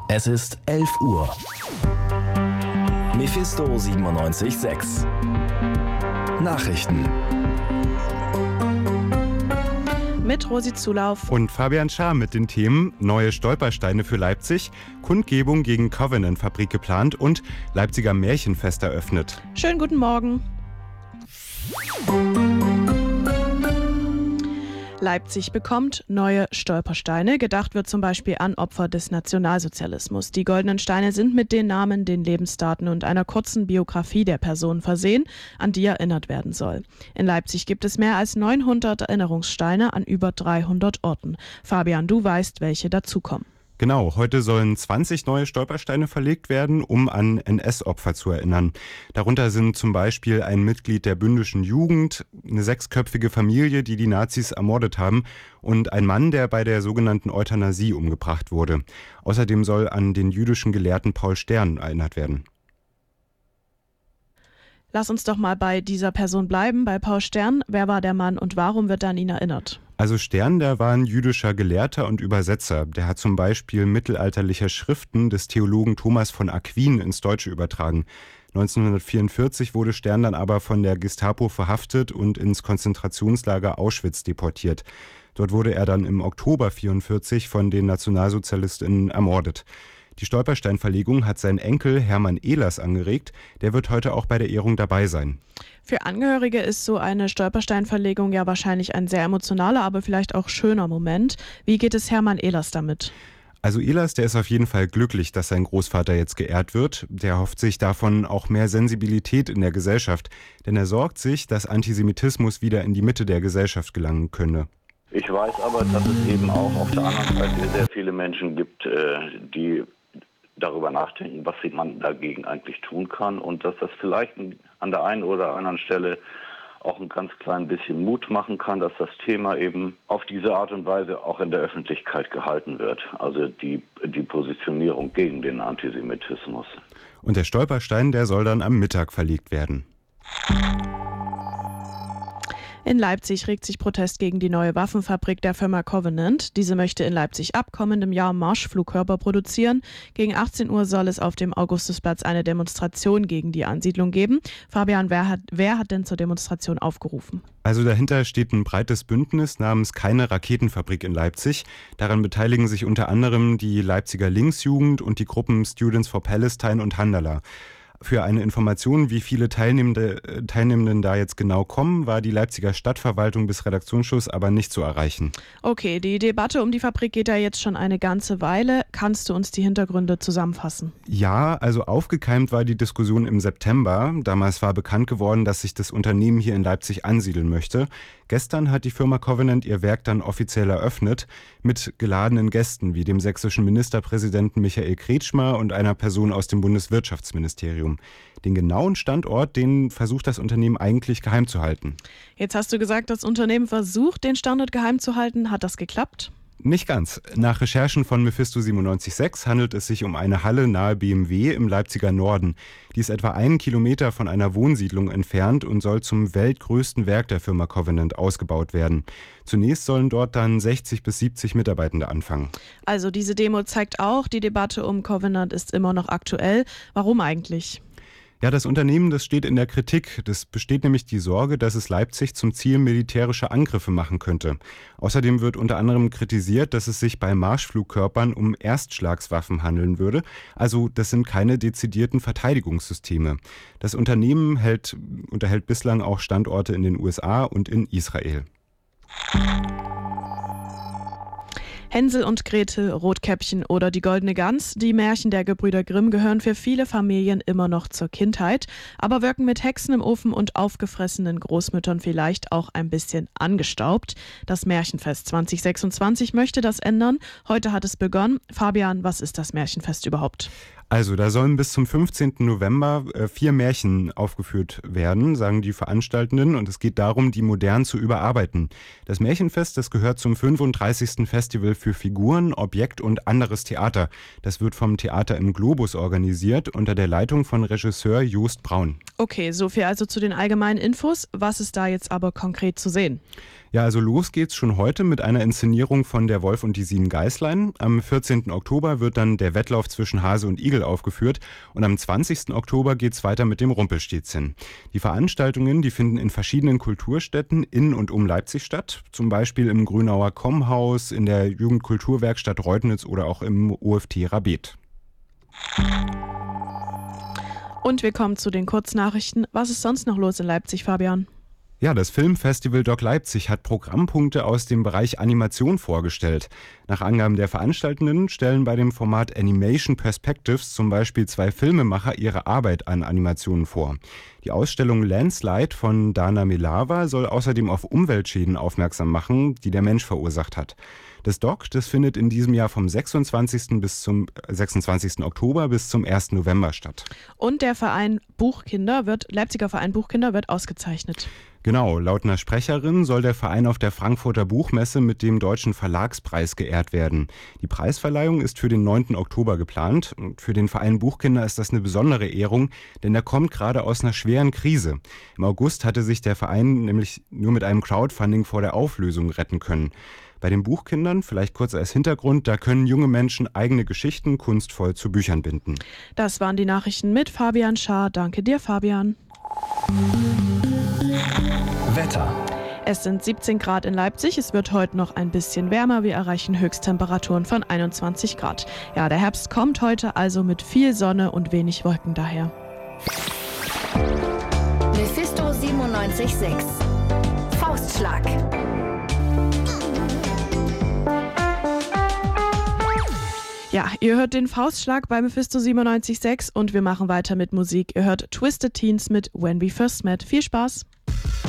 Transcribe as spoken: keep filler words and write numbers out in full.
Es ist elf Uhr. Mephisto siebenundneunzig Komma sechs. Nachrichten. Mit Rosi Zulauf und Fabian Schaar mit den Themen neue Stolpersteine für Leipzig, Kundgebung gegen Covenant-Fabrik geplant und Leipziger Märchenfest eröffnet. Schönen guten Morgen. Leipzig bekommt neue Stolpersteine. Gedacht wird zum Beispiel an Opfer des Nationalsozialismus. Die goldenen Steine sind mit den Namen, den Lebensdaten und einer kurzen Biografie der Person versehen, an die erinnert werden soll. In Leipzig gibt es mehr als neunhundert Erinnerungssteine an über dreihundert Orten. Fabian, du weißt, welche dazukommen. Genau, heute sollen zwanzig neue Stolpersteine verlegt werden, um an N S-Opfer zu erinnern. Darunter sind zum Beispiel ein Mitglied der bündischen Jugend, eine sechsköpfige Familie, die die Nazis ermordet haben, und ein Mann, der bei der sogenannten Euthanasie umgebracht wurde. Außerdem soll an den jüdischen Gelehrten Paul Stern erinnert werden. Lass uns doch mal bei dieser Person bleiben, bei Paul Stern. Wer war der Mann und warum wird an ihn erinnert? Also Stern, der war ein jüdischer Gelehrter und Übersetzer. Der hat zum Beispiel mittelalterliche Schriften des Theologen Thomas von Aquin ins Deutsche übertragen. neunzehnhundertvierundvierzig wurde Stern dann aber von der Gestapo verhaftet und ins Konzentrationslager Auschwitz deportiert. Dort wurde er dann im Oktober vierundvierzig von den Nationalsozialistinnen ermordet. Die Stolpersteinverlegung hat sein Enkel Hermann Ehlers angeregt. Der wird heute auch bei der Ehrung dabei sein. Für Angehörige ist so eine Stolpersteinverlegung ja wahrscheinlich ein sehr emotionaler, aber vielleicht auch schöner Moment. Wie geht es Hermann Ehlers damit? Also Ehlers, der ist auf jeden Fall glücklich, dass sein Großvater jetzt geehrt wird. Der hofft sich davon auch mehr Sensibilität in der Gesellschaft. Denn er sorgt sich, dass Antisemitismus wieder in die Mitte der Gesellschaft gelangen könne. Ich weiß aber, dass es eben auch auf der anderen Seite sehr viele Menschen gibt, die darüber nachdenken, was man dagegen eigentlich tun kann und dass das vielleicht an der einen oder anderen Stelle auch ein ganz klein bisschen Mut machen kann, dass das Thema eben auf diese Art und Weise auch in der Öffentlichkeit gehalten wird. Also die, die Positionierung gegen den Antisemitismus. Und der Stolperstein, der soll dann am Mittag verlegt werden. In Leipzig regt sich Protest gegen die neue Waffenfabrik der Firma Covenant. Diese möchte in Leipzig ab kommendem Jahr Marschflugkörper produzieren. Gegen achtzehn Uhr soll es auf dem Augustusplatz eine Demonstration gegen die Ansiedlung geben. Fabian, wer hat, wer hat denn zur Demonstration aufgerufen? Also dahinter steht ein breites Bündnis namens Keine Raketenfabrik in Leipzig. Daran beteiligen sich unter anderem die Leipziger Linksjugend und die Gruppen Students for Palestine und Handala. Für eine Information, wie viele Teilnehmende, Teilnehmenden da jetzt genau kommen, war die Leipziger Stadtverwaltung bis Redaktionsschluss aber nicht zu erreichen. Okay, die Debatte um die Fabrik geht ja jetzt schon eine ganze Weile. Kannst du uns die Hintergründe zusammenfassen? Ja, also aufgekeimt war die Diskussion im September. Damals war bekannt geworden, dass sich das Unternehmen hier in Leipzig ansiedeln möchte. Gestern hat die Firma Covenant ihr Werk dann offiziell eröffnet mit geladenen Gästen wie dem sächsischen Ministerpräsidenten Michael Kretschmer und einer Person aus dem Bundeswirtschaftsministerium. Den genauen Standort, den versucht das Unternehmen eigentlich geheim zu halten. Jetzt hast du gesagt, das Unternehmen versucht, den Standort geheim zu halten. Hat das geklappt? Nicht ganz. Nach Recherchen von Mephisto siebenundneunzig Komma sechs handelt es sich um eine Halle nahe B M W im Leipziger Norden. Die ist etwa einen Kilometer von einer Wohnsiedlung entfernt und soll zum weltgrößten Werk der Firma Covenant ausgebaut werden. Zunächst sollen dort dann sechzig bis siebzig Mitarbeitende anfangen. Also diese Demo zeigt auch, die Debatte um Covenant ist immer noch aktuell. Warum eigentlich? Ja, das Unternehmen, das steht in der Kritik. Das besteht nämlich die Sorge, dass es Leipzig zum Ziel militärischer Angriffe machen könnte. Außerdem wird unter anderem kritisiert, dass es sich bei Marschflugkörpern um Erstschlagswaffen handeln würde. Also das sind keine dezidierten Verteidigungssysteme. Das Unternehmen hält, unterhält bislang auch Standorte in den U S A und in Israel. Hänsel und Gretel, Rotkäppchen oder die Goldene Gans, die Märchen der Gebrüder Grimm gehören für viele Familien immer noch zur Kindheit, aber wirken mit Hexen im Ofen und aufgefressenen Großmüttern vielleicht auch ein bisschen angestaubt. Das Märchenfest zwanzig sechsundzwanzig möchte das ändern. Heute hat es begonnen. Fabian, was ist das Märchenfest überhaupt? Also, da sollen bis zum fünfzehnten November äh, vier Märchen aufgeführt werden, sagen die Veranstaltenden. Und es geht darum, die modern zu überarbeiten. Das Märchenfest, das gehört zum fünfunddreißigsten Festival für Figuren, Objekt und anderes Theater. Das wird vom Theater im Globus organisiert, unter der Leitung von Regisseur Jost Braun. Okay, soviel also zu den allgemeinen Infos. Was ist da jetzt aber konkret zu sehen? Ja, also los geht's schon heute mit einer Inszenierung von Der Wolf und die sieben Geißlein. Am vierzehnten Oktober wird dann der Wettlauf zwischen Hase und Igel aufgeführt und am zwanzigsten Oktober geht's weiter mit dem Rumpelstilzchen. Die Veranstaltungen, die finden in verschiedenen Kulturstätten in und um Leipzig statt, zum Beispiel im Grünauer Kommhaus, in der Jugendkulturwerkstatt Reutnitz oder auch im O F T Rabeth. Und wir kommen zu den Kurznachrichten. Was ist sonst noch los in Leipzig, Fabian? Ja, das Filmfestival Doc Leipzig hat Programmpunkte aus dem Bereich Animation vorgestellt. Nach Angaben der Veranstaltenden stellen bei dem Format Animation Perspectives zum Beispiel zwei Filmemacher ihre Arbeit an Animationen vor. Die Ausstellung Landslide von Dana Milava soll außerdem auf Umweltschäden aufmerksam machen, die der Mensch verursacht hat. Das Doc, das findet in diesem Jahr vom sechsundzwanzigsten bis zum sechsundzwanzigsten Oktober bis zum ersten November statt. Und der Verein Buchkinder wird, Leipziger Verein Buchkinder wird ausgezeichnet. Genau, laut einer Sprecherin soll der Verein auf der Frankfurter Buchmesse mit dem Deutschen Verlagspreis geehrt werden. Die Preisverleihung ist für den neunten Oktober geplant. Und für den Verein Buchkinder ist das eine besondere Ehrung, denn er kommt gerade aus einer schweren Krise. Im August hatte sich der Verein nämlich nur mit einem Crowdfunding vor der Auflösung retten können. Bei den Buchkindern, vielleicht kurz als Hintergrund, da können junge Menschen eigene Geschichten kunstvoll zu Büchern binden. Das waren die Nachrichten mit Fabian Schaar. Danke dir, Fabian. Wetter. Es sind siebzehn Grad in Leipzig. Es wird heute noch ein bisschen wärmer. Wir erreichen Höchsttemperaturen von einundzwanzig Grad. Ja, der Herbst kommt heute also mit viel Sonne und wenig Wolken daher. Mephisto siebenundneunzig Komma sechs. Faustschlag. Ja, ihr hört den Faustschlag bei Mephisto siebenundneunzig Komma sechs und wir machen weiter mit Musik. Ihr hört Twisted Teens mit When We First Met. Viel Spaß!